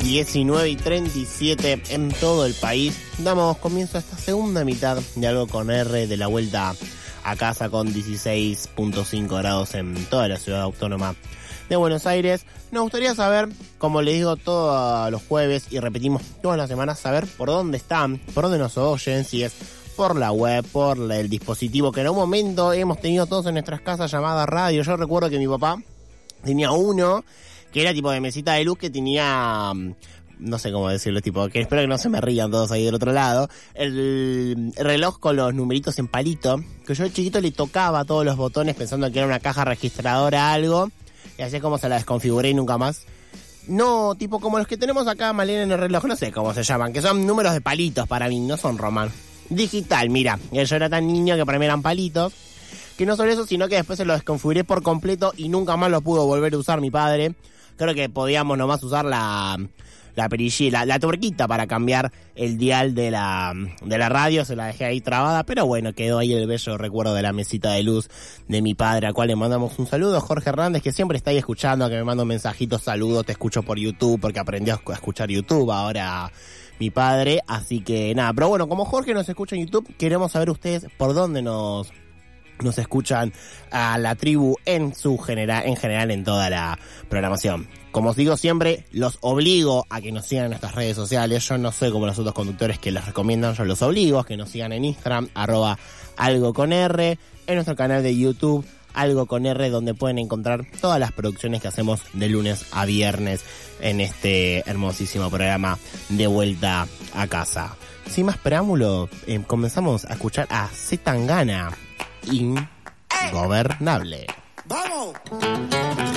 19:37 en todo el país. Damos comienzo a esta segunda mitad de Algo con R, de la vuelta a casa, con 16.5 grados en toda la ciudad autónoma de Buenos Aires. Nos gustaría saber, como les digo todos los jueves y repetimos todas las semanas, saber por dónde están, por dónde nos oyen, si es por la web, por el dispositivo que en un momento hemos tenido todos en nuestras casas, llamada radio. Yo recuerdo que mi papá tenía uno que era tipo de mesita de luz, que tenía, no sé cómo decirlo, tipo, que espero que no se me rían todos ahí del otro lado, el reloj con los numeritos en palito, que yo de chiquito le tocaba todos los botones pensando que era una caja registradora algo, y así es como se la desconfiguré y nunca más. No, tipo como los que tenemos acá, Malena, en el reloj, no sé cómo se llaman, que son números de palitos para mí, no son Román. Digital, mira, yo era tan niño que para mí eran palitos, que no solo eso, sino que después se lo desconfiguré por completo y nunca más lo pudo volver a usar mi padre. Creo que podíamos nomás usar la perillita, la tuerquita para cambiar el dial de la radio, se la dejé ahí trabada, pero bueno, quedó ahí el bello recuerdo de la mesita de luz de mi padre, al cual le mandamos un saludo. Jorge Hernández, que siempre está ahí escuchando, que me manda un mensajito, saludos, te escucho por YouTube, porque aprendió a escuchar YouTube ahora mi padre, así que nada, pero bueno, como Jorge nos escucha en YouTube, queremos saber ustedes por dónde nos escuchan a la tribu en general en toda la programación. Como os digo siempre, los obligo a que nos sigan en nuestras redes sociales. Yo no soy como los otros conductores que les recomiendan, yo los obligo a que nos sigan en Instagram, @algoconr, en nuestro canal de YouTube, Algo con R, donde pueden encontrar todas las producciones que hacemos de lunes a viernes en este hermosísimo programa de vuelta a casa. Sin más preámbulo, comenzamos a escuchar a C. Tangana, Ingobernable. ¡Vamos!